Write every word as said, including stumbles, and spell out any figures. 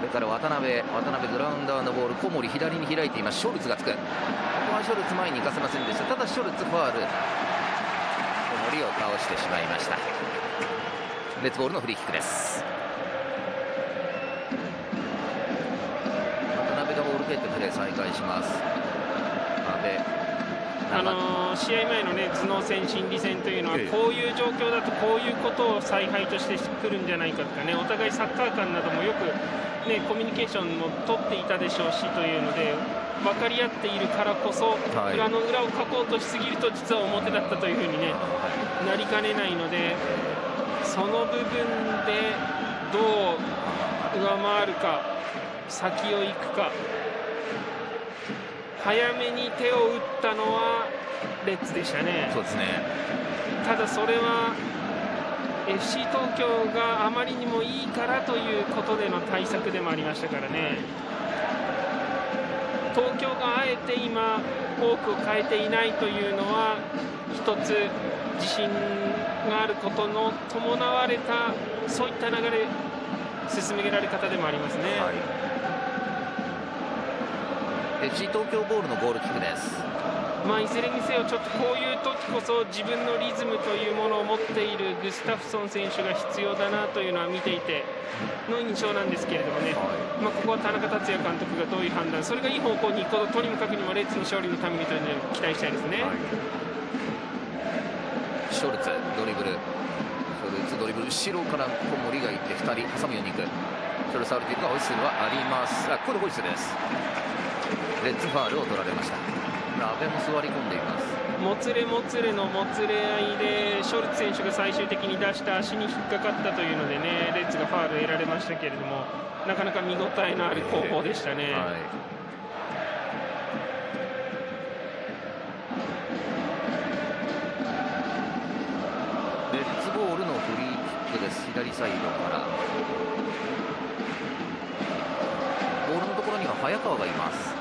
部から渡辺、渡辺グラウンダーのボール、小森左に開いています。ショルツがつく。ここはショルツ前に行かせませんでした。ただショルツファール、小森を倒してしまいました。レッツボールのフリーキックです。渡辺がボール蹴ってプレー再開します。阿部、 あのー、試合前の、ね、頭脳戦、心理戦というのは、こういう状況だとこういうことを采配としてくるんじゃないかとかね、お互いサッカー間などもよく、ね、コミュニケーションも取っていたでしょうしというので、分かり合っているからこそ、はい、裏の裏をかこうとしすぎると実は表だったというふうに、ね、なりかねないので、その部分でどう上回るか、先を行くか。早めに手を打ったのはレッズでしたね。 そうですね。 ただそれは エフシー 東京があまりにもいいからということでの対策でもありましたからね。東京があえて今多くを変えていないというのは一つ自信があることの伴われたそういった流れ進められ方でもありますね。はい、 エフシー 東京ボールのゴールキックです。 まあ、いずれにせよちょっとこういう時こそ自分のリズムというものを持っているグスタフソン選手が必要だなというのは見ていての印象なんですけれどもね、はい、まあ、ここは田中達也監督がどういう判断、それがいい方向に行くこととにもかくにもレッズの勝利のためにというのを期待したいですね。はい、 ショルツドリブル、ショルツドリブル、後ろから小森がいってふたり挟むようにいく。ショルツアルティルがホイッスルはあります。あ、これホイッスルです。レッツファールを取られました。阿部も座り込んでいます。 もつれもつれのもつれ合いでショルツ選手が最終的に出した足に引っかかったというのでね、レッズがファールを得られましたけれども、なかなか見応えのある攻防でしたね。えーはい、 レッツボールのフリーキックです。左サイドからボールのところには早川がいます。